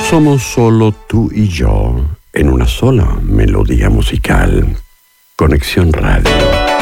Somos solo tú y yo en una sola melodía musical. Conexión Radio.